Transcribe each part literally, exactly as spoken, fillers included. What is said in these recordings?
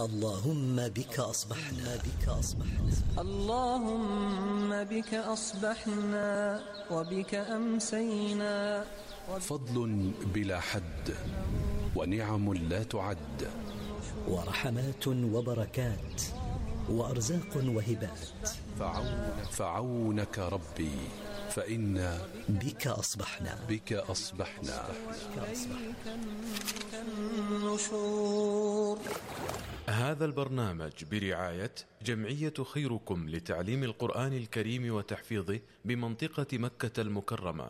اللهم بك أصبحنا بك أصبحنا اللهم بك أصبحنا وبك أمسينا. فضل بلا حد ونعم لا تعد، ورحمات وبركات وأرزاق وهبات. فعونك, فعونك ربي فإنا بك أصبحنا بك أصبحنا النشور. هذا البرنامج برعاية جمعية خيركم لتعليم القرآن الكريم وتحفيظه بمنطقة مكة المكرمة.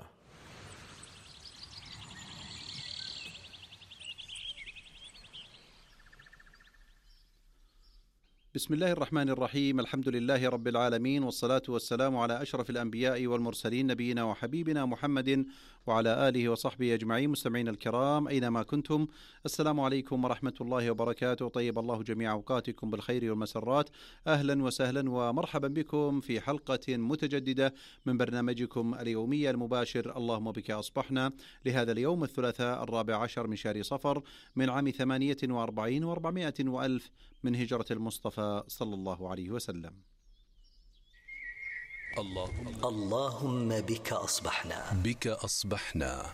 بسم الله الرحمن الرحيم. الحمد لله رب العالمين، والصلاة والسلام على أشرف الأنبياء والمرسلين، نبينا وحبيبنا محمد وعلى آله وصحبه أجمعين. مستمعين الكرام أينما كنتم، السلام عليكم ورحمة الله وبركاته. طيب الله جميع أوقاتكم بالخير والمسرات. أهلا وسهلا ومرحبا بكم في حلقة متجددة من برنامجكم اليومي المباشر اللهم بك أصبحنا، لهذا اليوم الثلاثاء الرابع عشر من شهر صفر من عام ثمانية وأربعين وأربعمائة وألف من هجرة المصطفى صلى الله عليه وسلم. اللهم, اللهم بك أصبحنا بك أصبحنا.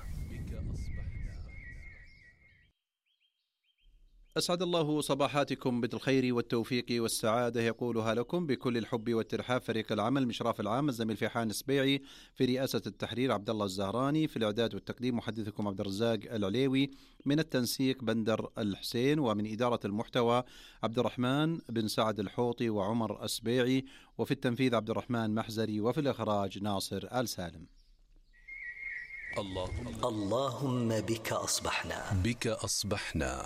أسعد الله صباحاتكم بالخير والتوفيق والسعادة، يقولها لكم بكل الحب والترحاب فريق العمل مشراف العام الزميل فيحان السبيعي، في رئاسة التحرير عبد الله الزهراني، في الإعداد والتقديم محدثكم عبد الرزاق العليوي، من التنسيق بندر الحسين، ومن إدارة المحتوى عبد الرحمن بن سعد الحوطي وعمر السبيعي، وفي التنفيذ عبد الرحمن محزري، وفي الإخراج ناصر آل سالم. اللهم, اللهم بك أصبحنا بك أصبحنا.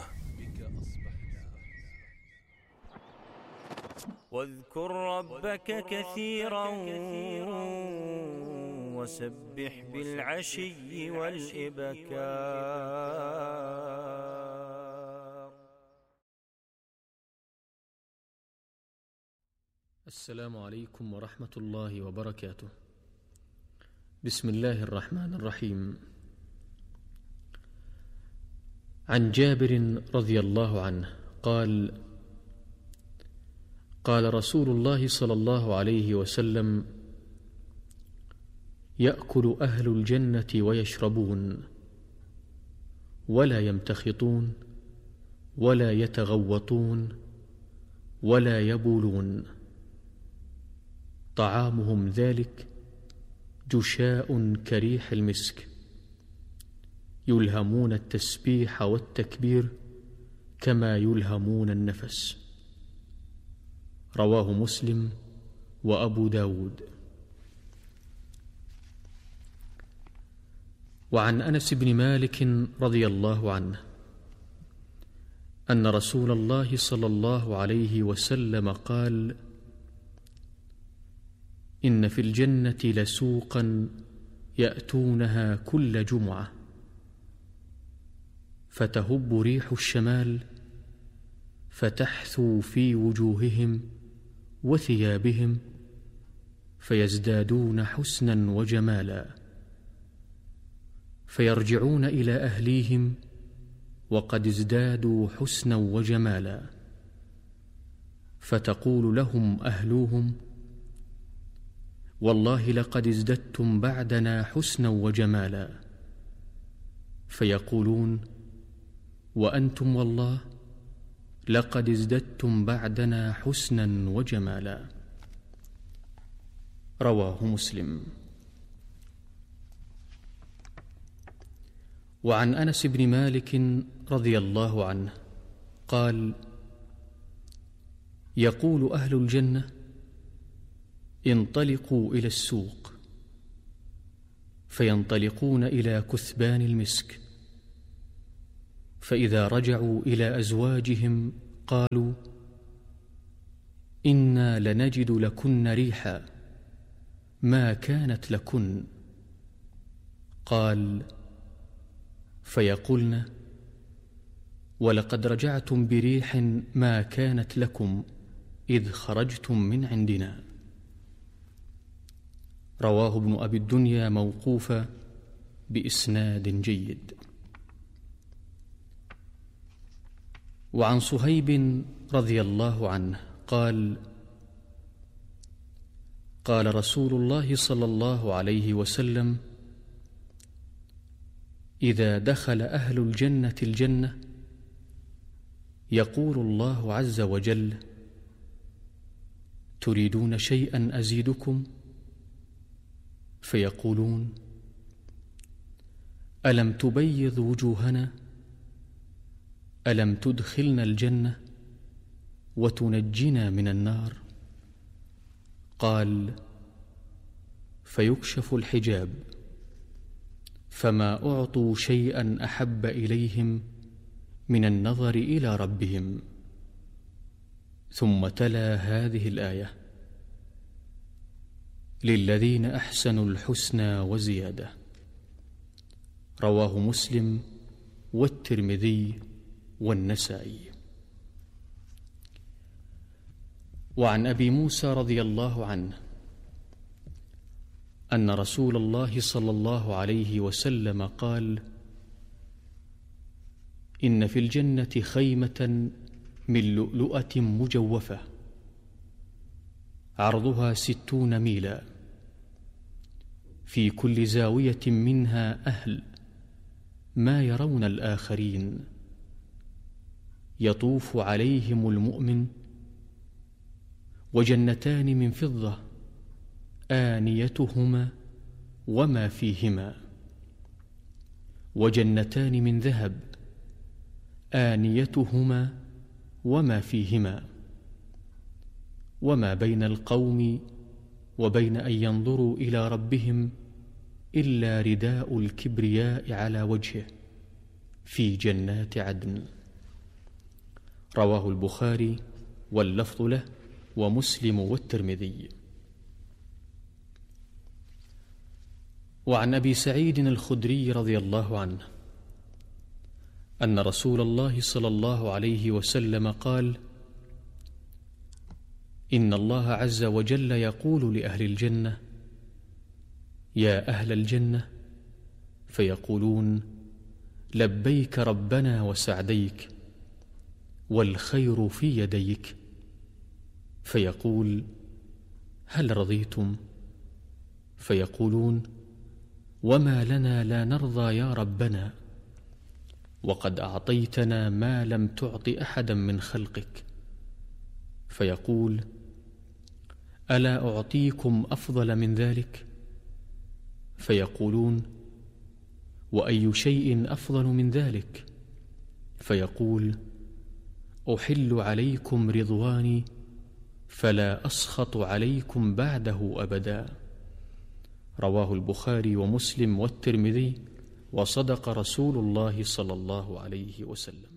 واذكر ربك كثيرا وسبح بالعشي والإبكار. السلام عليكم ورحمة الله وبركاته. بسم الله الرحمن الرحيم. عن جابر رضي الله عنه قال: قال رسول الله صلى الله عليه وسلم: يأكل أهل الجنة ويشربون ولا يمتخطون ولا يتغوطون ولا يبولون، طعامهم ذلك جشاء كريح المسك، يلهمون التسبيح والتكبير كما يلهمون النفس. رواه مسلم وأبو داود. وعن أنس بن مالك رضي الله عنه أن رسول الله صلى الله عليه وسلم قال: إن في الجنة لسوقا يأتونها كل جمعة، فتهب ريح الشمال فتحثو في وجوههم وثيابهم فيزدادون حسنا وجمالا، فيرجعون إلى أهليهم وقد ازدادوا حسنا وجمالا، فتقول لهم أهلوهم: والله لقد ازددتم بعدنا حسنا وجمالا. فيقولون: وأنتم والله لقد ازددتم بعدنا حسنا وجمالا. رواه مسلم. وعن أنس بن مالك رضي الله عنه قال: يقول أهل الجنة: انطلقوا إلى السوق، فينطلقون إلى كثبان المسك، فإذا رجعوا إلى أزواجهم قالوا: إنا لنجد لكن ريحا ما كانت لكن. قال: فيقولن: ولقد رجعتم بريح ما كانت لكم إذ خرجتم من عندنا. رواه ابن أبي الدنيا موقوفا بإسناد جيد. وعن صهيب رضي الله عنه قال: قال رسول الله صلى الله عليه وسلم: إذا دخل أهل الجنة الجنة يقول الله عز وجل: تريدون شيئا أزيدكم؟ فيقولون: ألم تبيض وجوهنا؟ ألم تدخلنا الجنة وتنجنا من النار؟ قال: فيكشف الحجاب فما أعطوا شيئا أحب إليهم من النظر إلى ربهم. ثم تلا هذه الآية: للذين أحسنوا الحسنى وزيادة. رواه مسلم والترمذي والنسائي. وعن أبي موسى رضي الله عنه أن رسول الله صلى الله عليه وسلم قال: إن في الجنة خيمة من لؤلؤة مجوفة عرضها ستون ميلا، في كل زاوية منها أهل ما يرون الآخرين، يطوف عليهم المؤمن، وجنتان من فضة آنيتهما وما فيهما، وجنتان من ذهب آنيتهما وما فيهما، وما بين القوم وبين أن ينظروا إلى ربهم إلا رداء الكبرياء على وجهه في جنات عدن. رواه البخاري واللفظ له ومسلم والترمذي. وعن أبي سعيد الخدري رضي الله عنه أن رسول الله صلى الله عليه وسلم قال: إن الله عز وجل يقول لأهل الجنة: يا أهل الجنة، فيقولون: لبيك ربنا وسعديك، والخير في يديك. فيقول: هل رضيتم؟ فيقولون: وما لنا لا نرضى يا ربنا، وقد أعطيتنا ما لم تعط أحدا من خلقك. فيقول: ألا أعطيكم أفضل من ذلك؟ فيقولون: وأي شيء أفضل من ذلك؟ فيقول: أحل عليكم رضواني فلا أسخط عليكم بعده أبدا. رواه البخاري ومسلم والترمذي، وصدق رسول الله صلى الله عليه وسلم.